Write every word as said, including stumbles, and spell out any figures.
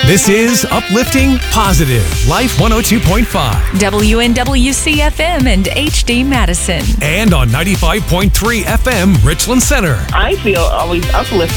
This is Uplifting Positive Life one oh two point five. W N W C F M and H D Madison. And on ninety-five point three F M Richland Center. I feel always uplifted